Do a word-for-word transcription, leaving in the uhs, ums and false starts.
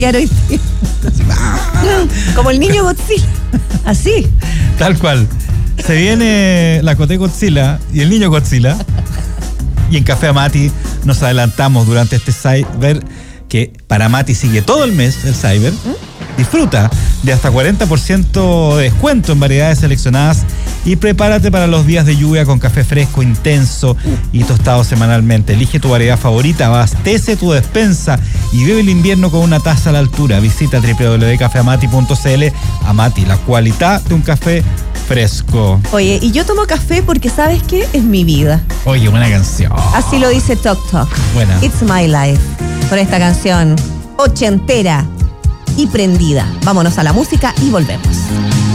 hoy día. Como el niño Godzilla. Así. Tal cual. Se viene la Coté Godzilla y el niño Godzilla. Y en Café Amati nos adelantamos durante este Cyber, que para Amati sigue todo el mes el Cyber. Disfruta de hasta cuarenta por ciento de descuento en variedades seleccionadas y prepárate para los días de lluvia con café fresco, intenso y tostado semanalmente. Elige tu variedad favorita, abastece tu despensa y vive el invierno con una taza a la altura. Visita doble u doble u doble u punto café amati punto c l. Amati, la cualidad de un café fresco. Oye, y yo tomo café porque, ¿sabes qué? Es mi vida. Oye, buena canción. Así lo dice Tok Tok. Buena. It's my life. Con esta canción ochentera y prendida. Vámonos a la música y volvemos.